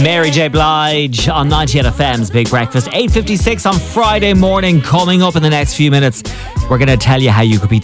Mary J. Blige on 98 FM's Big Breakfast. 8:56 on Friday morning. Coming up in the next few minutes, we're going to tell you how you could be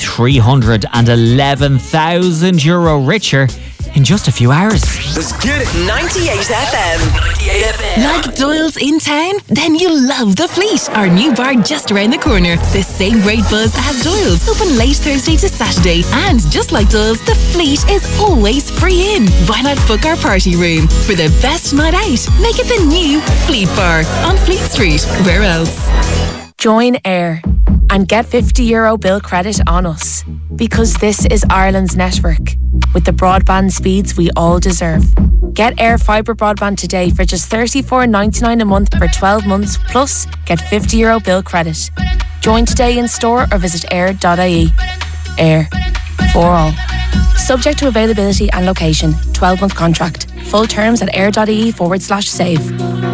€311,000 richer in just a few hours. Let's get it. 98 FM. 98 FM. Like Doyle's in town? Then you love The Fleet, our new bar just around the corner. The same great buzz as Doyle's, open late Thursday to Saturday. And just like Doyle's, The Fleet is always free in. Why not book our party room? For the best night out, make it the new Fleet Bar on Fleet Street. Where else? Join Air and get €50 bill credit on us, because this is Ireland's network with the broadband speeds we all deserve. Get Air Fibre broadband today for just $34.99 a month for 12 months, plus get €50 bill credit. Join today in store or visit air.ie. Air, for all. Subject to availability and location. 12-month contract. Full terms at air.ie/save.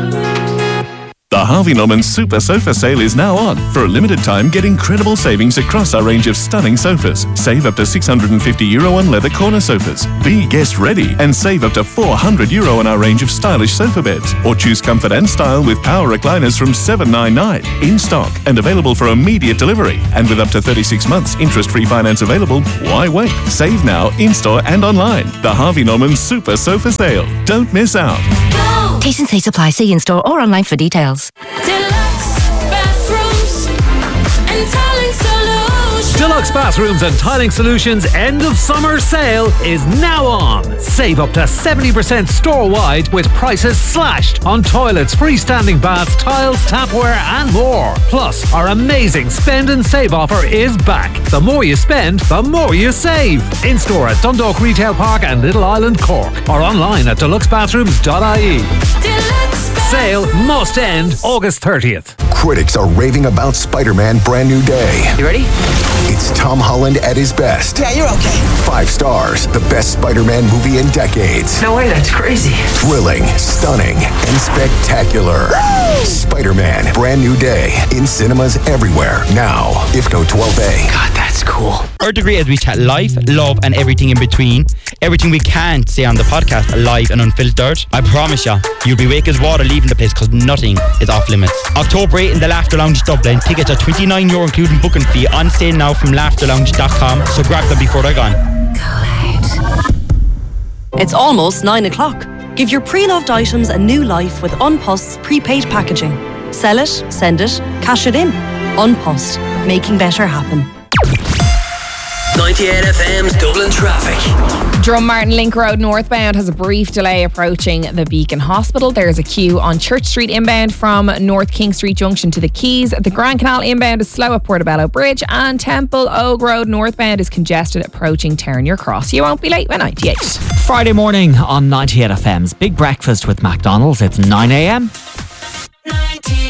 The Harvey Norman Super Sofa Sale is now on. For a limited time, get incredible savings across our range of stunning sofas. Save up to €650 on leather corner sofas. Be guest ready and save up to €400 on our range of stylish sofa beds. Or choose comfort and style with power recliners from $799. In stock and available for immediate delivery. And with up to 36 months interest-free finance available, why wait? Save now, in-store and online. The Harvey Norman Super Sofa Sale. Don't miss out. T&C supply. See in-store or online for details. Deluxe bathrooms and tiling solutions. Deluxe Bathrooms and Tiling Solutions end of summer sale is now on. Save up to 70% store-wide with prices slashed on toilets, freestanding baths, tiles, tapware and more. Plus, our amazing spend and save offer is back. The more you spend, the more you save. In-store at Dundalk Retail Park and Little Island, Cork, or online at deluxebathrooms.ie. Sale must end August 30th. Critics are raving about Spider-Man Brand New Day. You ready? It's Tom Holland at his best. Yeah, you're okay. 5 stars, the best Spider-Man movie in decades. No way, that's crazy. Thrilling, stunning, and spectacular. Woo! Spider-Man Brand New Day in cinemas everywhere now. IFCO 12A. God, that's cool. Our degree is we chat life, love and everything in between. Everything we can't say on the podcast live and unfiltered. I promise you, you'll be wake as water leaving the place because nothing is off limits. October 8 in the Laughter Lounge Dublin. Tickets are €29 including booking fee. On sale now from laughterlounge.com. So grab them before they're gone. It's almost 9 o'clock. Give your pre-loved items a new life with Unpost's prepaid packaging. Sell it, send it, cash it in. Unpost, making better happen. 98 FM's Dublin traffic. Drummartin Link Road northbound has a brief delay approaching the Beacon Hospital. There's a queue on Church Street inbound from North King Street Junction to the Quays. The Grand Canal inbound is slow at Portobello Bridge, and Temple Oak Road northbound is congested approaching Ternier Cross. You won't be late by 98. Friday morning on 98 FM's Big Breakfast with McDonald's. It's 9 a.m. 98.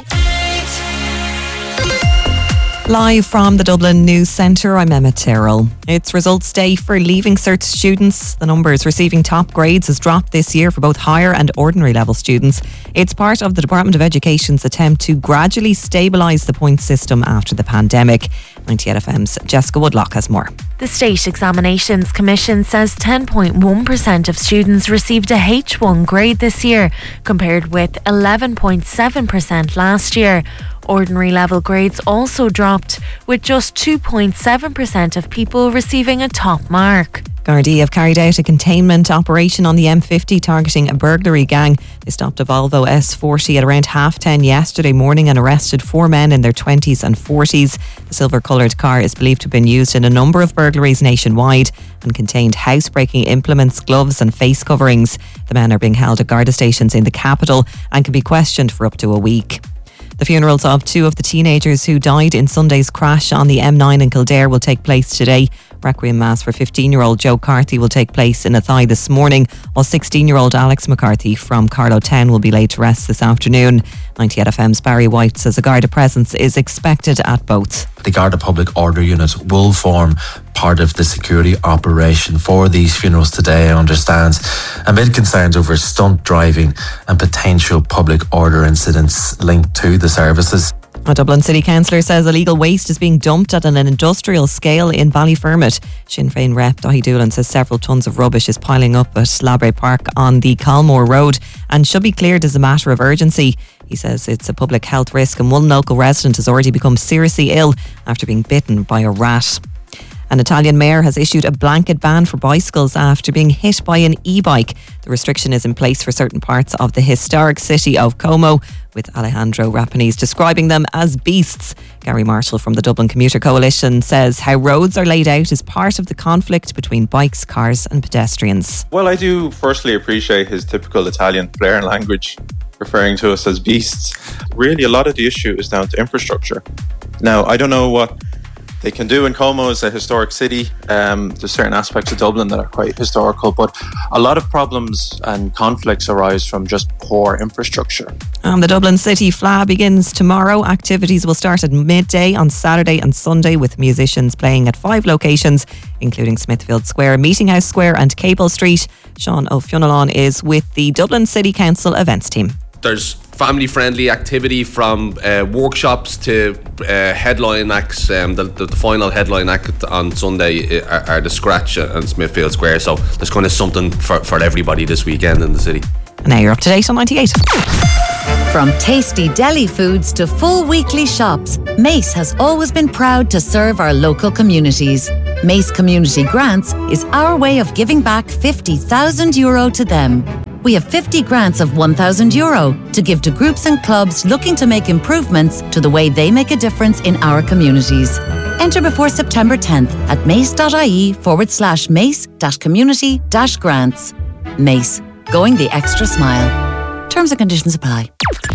Live from the Dublin News Centre, I'm Emma Tyrrell. It's results day for Leaving Cert students. The numbers receiving top grades has dropped this year for both higher and ordinary level students. It's part of the Department of Education's attempt to gradually stabilise the points system after the pandemic. 98 FM's Jessica Woodlock has more. The State Examinations Commission says 10.1% of students received a H1 grade this year, compared with 11.7% last year. Ordinary level grades also dropped, with just 2.7% of people receiving a top mark. Gardaí have carried out a containment operation on the M50 targeting a burglary gang. They stopped a Volvo S40 at around 10:30 yesterday morning and arrested 4 men in their 20s and 40s. The silver-coloured car is believed to have been used in a number of burglaries nationwide and contained housebreaking implements, gloves and face coverings. The men are being held at Garda stations in the capital and can be questioned for up to a week. The funerals of 2 of the teenagers who died in Sunday's crash on the M9 in Kildare will take place today. Requiem Mass for 15-year-old Joe Carthy will take place in Athy this morning, while 16-year-old Alex McCarthy from Carlow Town will be laid to rest this afternoon. 98 FM's Barry White says a Garda presence is expected at both. The Garda Public Order Unit will form part of the security operation for these funerals today, I understand, amid concerns over stunt driving and potential public order incidents linked to the services. A Dublin City Councillor says illegal waste is being dumped at an industrial scale in Ballyfermot. Sinn Féin rep Dahi Doolan says several tonnes of rubbish is piling up at Labre Park on the Calmore Road and should be cleared as a matter of urgency. He says it's a public health risk and one local resident has already become seriously ill after being bitten by a rat. An Italian mayor has issued a blanket ban for bicycles after being hit by an e-bike. The restriction is in place for certain parts of the historic city of Como, with Alejandro Rapanese describing them as beasts. Gary Marshall from the Dublin Commuter Coalition says how roads are laid out is part of the conflict between bikes, cars and pedestrians. Well, I do firstly appreciate his typical Italian flair and language, referring to us as beasts. Really, a lot of the issue is down to infrastructure. Now, I don't know what they can do in Como as a historic city. There's certain aspects of Dublin that are quite historical, but a lot of problems and conflicts arise from just poor infrastructure. The Dublin City Fla begins tomorrow. Activities will start at midday on Saturday and Sunday with musicians playing at 5 locations, including Smithfield Square, Meeting House Square and Cable Street. Sean O'Funnelon is with the Dublin City Council events team. There's family-friendly activity from workshops to headline acts. The final headline act on Sunday are the Scratch and Smithfield Square. So there's kind of something for everybody this weekend in the city. And now you're up to date on 98. From tasty deli foods to full weekly shops, Mace has always been proud to serve our local communities. Mace Community Grants is our way of giving back €50,000 to them. We have 50 grants of €1,000 to give to groups and clubs looking to make improvements to the way they make a difference in our communities. Enter before September 10th at mace.ie/mace-community-grants. Mace, going the extra mile. Terms and conditions apply.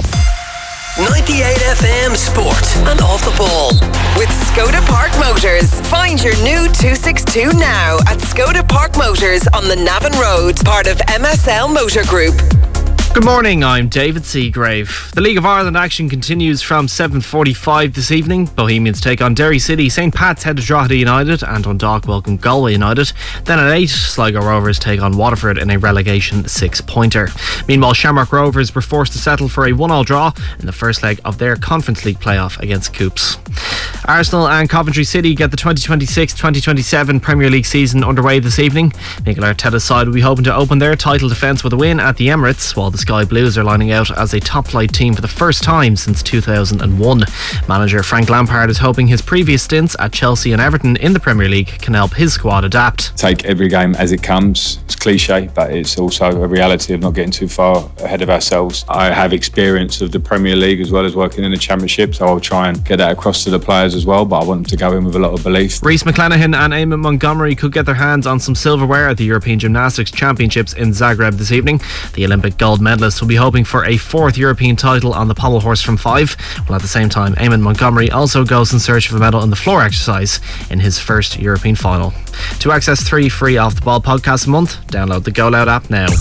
98 FM Sport and Off the Ball. With Skoda Park Motors. Find your new 262 now at Skoda Park Motors on the Navan Road, part of MSL Motor Group. Good morning, I'm David Seagrave. The League of Ireland action continues from 7:45 this evening. Bohemians take on Derry City, St Pat's head to Drogheda United, and Dundalk welcome Galway United. Then at 8, Sligo Rovers take on Waterford in a relegation 6-pointer. Meanwhile, Shamrock Rovers were forced to settle for a 1-1 draw in the first leg of their Conference League playoff against Coops. Arsenal and Coventry City get the 2026-2027 Premier League season underway this evening. Mikel Arteta's side will be hoping to open their title defence with a win at the Emirates, while the Sky Blues are lining out as a top-flight team for the first time since 2001. Manager Frank Lampard is hoping his previous stints at Chelsea and Everton in the Premier League can help his squad adapt. Take every game as it comes. It's cliche, but it's also a reality of not getting too far ahead of ourselves. I have experience of the Premier League as well as working in the Championship, so I'll try and get that across to the players as well, but I want them to go in with a lot of belief. Rhys McClenaghan and Eamon Montgomery could get their hands on some silverware at the European Gymnastics Championships in Zagreb this evening. The Olympic gold medalists will be hoping for a 4th European title on the pommel horse from 5, while at the same time Eamon Montgomery also goes in search of a medal in the floor exercise in his first European final. To access 3 free Off the Ball podcasts a month, download the Go Loud app now.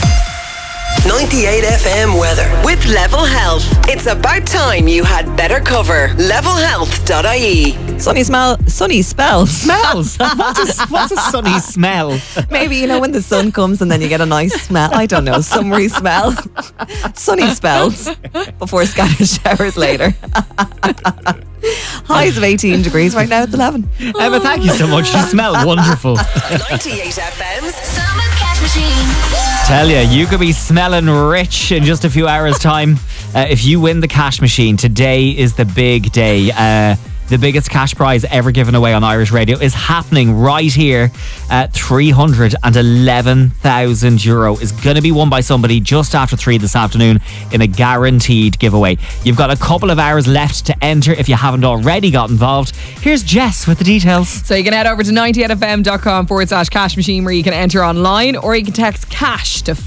98 FM weather with Level Health. It's about time you had better cover. Levelhealth.ie. Sunny spell. Smells? What's a sunny smell? Maybe, when the sun comes and then you get a nice smell. I don't know, summery smell. Sunny spells before scattered showers later. Highs of 18 degrees right now. It's 11. Emma, thank you so much. You smell wonderful. 98 FM's Summer Cash Machine. Tell you, you could be smelling rich in just a few hours' time if you win the cash machine. Today is the big day. The biggest cash prize ever given away on Irish radio is happening right here. €311,000 is going to be won by somebody just after 3 this afternoon in a guaranteed giveaway. You've got a couple of hours left to enter if you haven't already got involved. Here's Jess with the details. So you can head over to 98fm.com/cash machine where you can enter online, or you can text cash to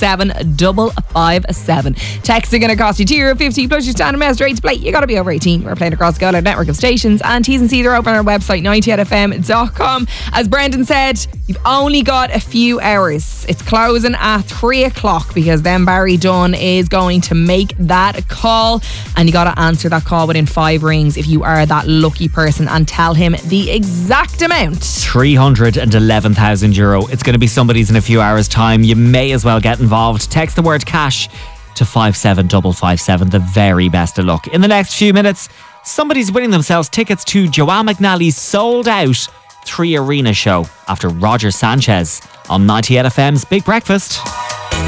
57557. Texts are going to cost you €2.50 plus your standard message rate to play. You got to be over 18. We're playing across the Go Loud network of stations, and T's and C's are open on our website 98fm.com. As Brendan said, you've only got a few hours. It's closing at 3 o'clock because then Barry Dunn is going to make that call, and you got to answer that call within 5 rings if you are that lucky person, and tell him the exact amount. €311,000. It's going to be somebody's in a few hours' time. You may as well get involved. Text the word cash to 57557. The very best of luck. In the next few minutes, somebody's winning themselves tickets to Joanne McNally's sold out 3 Arena show after Roger Sanchez on 98 FM's Big Breakfast.